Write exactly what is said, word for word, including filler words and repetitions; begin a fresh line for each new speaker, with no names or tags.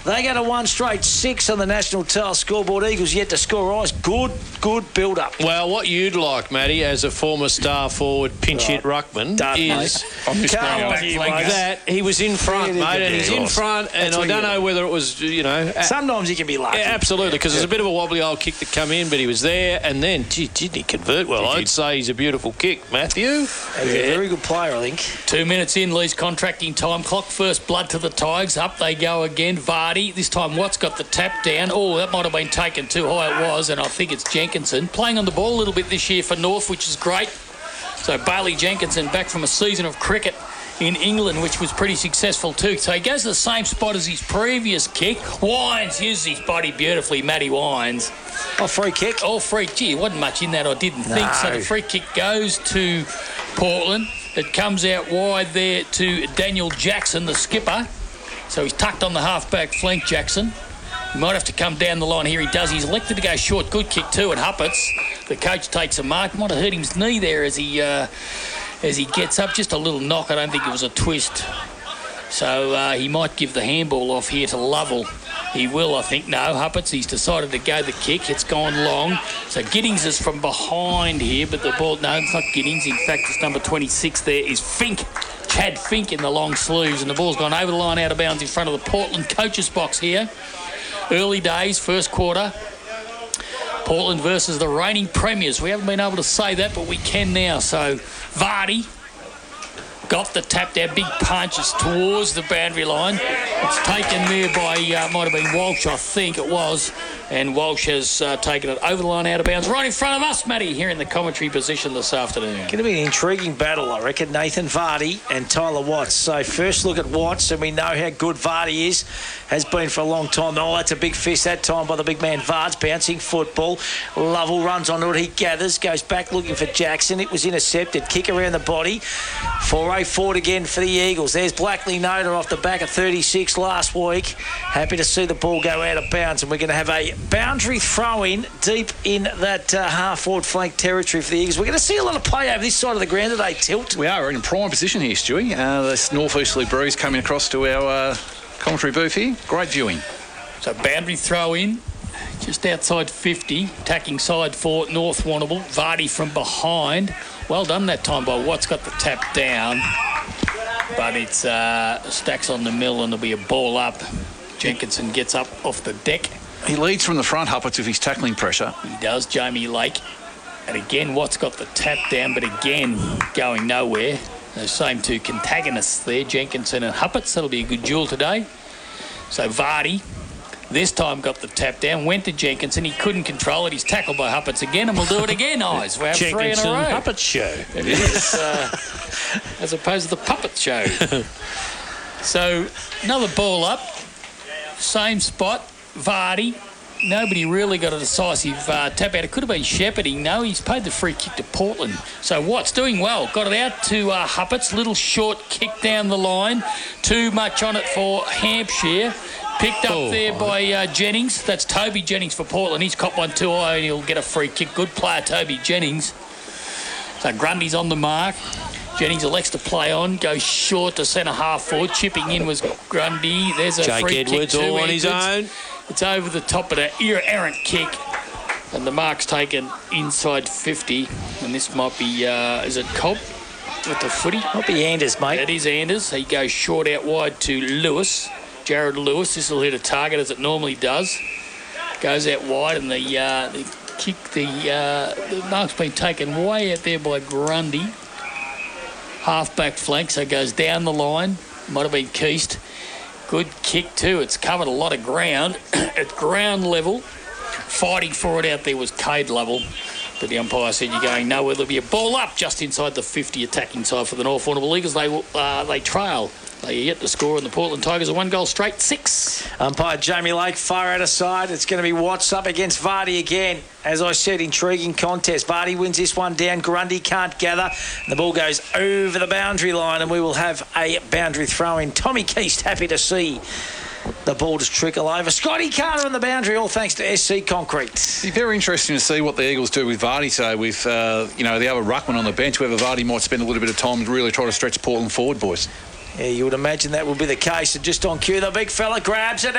They go to one straight six on the National Tell scoreboard. Eagles yet to score. Eyes good, good build-up.
Well, what you'd like, Matty, as a former star forward pinch hit ruckman,
Done,
is that he was in front, mate, and he's in front, and I don't know whether it was, you know...
Sometimes he can be lucky.
Yeah, absolutely, because there's a bit of a wobbly old kick that come in, but he was there, and then, gee, didn't he convert well? I'd say he's a beautiful kick, Matthew.
He's a very good player, I think.
Two minutes in, Lee's contracting time clock. First blood to the Tigers. Up they go again. Vardy. This time Watts got the tap down. Oh, that might have been taken too high. It was, and I think it's Jenkinson. Playing on the ball a little bit this year for North, which is great. So Bailey Jenkinson back from a season of cricket in England, which was pretty successful too. So he goes to the same spot as his previous kick. Wines uses his body beautifully, Matty Wines.
Oh, free kick?
Oh, free. Gee, wasn't much in that, I didn't
No.
think. So the free kick goes to Portland. It comes out wide there to Daniel Jackson, the skipper. So he's tucked on the half-back flank, Jackson. He might have to come down the line here. He does. He's elected to go short. Good kick too at Huppets. The coach takes a mark. Might have hurt his knee there as he uh, as he gets up. Just a little knock. I don't think it was a twist. So uh, he might give the handball off here to Lovell. He will, I think. No, Huppets, he's decided to go the kick. It's gone long. So Giddings is from behind here, but the ball... No, it's not Giddings. In fact, it's number twenty-six there is Fink. Chad Fink in the long sleeves, and the ball's gone over the line out of bounds in front of the Portland coaches box here. Early days, first quarter. Portland versus the reigning premiers. We haven't been able to say that, but we can now. So Vardy got the tap down, big punches towards the boundary line. It's taken there by, uh, might have been Walsh, I think it was. And Walsh has uh, taken it over the line out of bounds right in front of us, Matty, here in the commentary position this afternoon.
Going to be an intriguing battle, I reckon. Nathan Vardy and Tyler Watts. So first look at Watts, and we know how good Vardy is. Has been for a long time. Oh, that's a big fist that time by the big man Vards. Bouncing football. Lovell runs onto it. He gathers, goes back looking for Jackson. It was intercepted. Kick around the body. four oh forward again for the Eagles. There's Blackley Noda off the back of thirty-six last week. Happy to see the ball go out of bounds, and we're going to have a boundary throw-in deep in that uh, half-forward flank territory for the Eagles. We're going to see a lot of play over this side of the ground today, Tilt.
We are in prime position here, Stewie. Uh, this north-easterly breeze coming across to our uh, commentary booth here. Great viewing.
So boundary throw-in, just outside fifty, attacking side for North Warrnambool. Vardy from behind. Well done that time by Watts, got the tap down. But it's uh, stacks on the mill and there'll be a ball up. Jenkinson gets up off the deck.
He leads from the front, Huppets, with his tackling pressure.
He does, Jamie Lake. And again, Watts got the tap down, but again, going nowhere. Those same two antagonists there, Jenkinson and Huppets. That'll be a good duel today. So Vardy, this time got the tap down, went to Jenkinson. He couldn't control it. He's tackled by Huppets again, and we'll do it again, Eyes. We have three in a row.
Puppet show.
It is, uh, as opposed to the puppet show. So another ball up, same spot. Vardy, nobody really got a decisive uh, tap out. It could have been shepherding. No, he's paid the free kick to Portland. So Watts doing well. Got it out to uh, Huppets. Little short kick down the line. Too much on it for Hampshire. Picked up oh, there by uh, Jennings. That's Toby Jennings for Portland. He's caught one too high and he'll get a free kick. Good player, Toby Jennings. So Grundy's on the mark. Jennings elects to play on, goes short to centre half forward. Chipping in was Grundy. There's a
Jake
free
Edwards
kick.
all on
Edwards.
his own.
It's over the top, but an errant kick. And the mark's taken inside fifty. And this might be, uh, is it Cobb with the footy?
Might be Anders, mate.
That is Anders. He goes short out wide to Lewis. Jared Lewis. This will hit a target as it normally does. Goes out wide, and the, uh, the kick, the, uh, the mark's been taken way out there by Grundy. Half-back flank, so it goes down the line. Might have been Keast. Good kick too. It's covered a lot of ground. At ground level, fighting for it out there was Cade Lovell. But the umpire said you're going nowhere. There'll be a ball up just inside the fifty attacking side for the North Warrnambool Eagles. They, uh, they trail. They are yet to score, and the Portland Tigers are one goal straight, six.
Umpire Jamie Lake, far out of side. It's going to be Watts up against Vardy again. As I said, intriguing contest. Vardy wins this one down. Grundy can't gather. And the ball goes over the boundary line, and we will have a boundary throw-in. Tommy Keast, happy to see the ball just trickle over. Scotty Carter on the boundary, all thanks to S C Concrete.
It'd be very interesting to see what the Eagles do with Vardy, so with uh, you know, the other ruckman on the bench, whether Vardy might spend a little bit of time and really try to stretch Portland forward, boys.
Yeah, you would imagine that would be the case. And just on cue, the big fella grabs it.